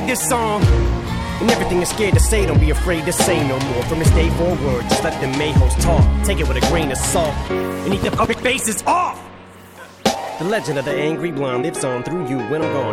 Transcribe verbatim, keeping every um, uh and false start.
made this song. And everything is scared to say, don't be afraid to say no more. From this day forward, just let the mayhoes talk. Take it with a grain of salt, and eat the public faces off. The legend of the angry blonde lives on through you when I'm gone.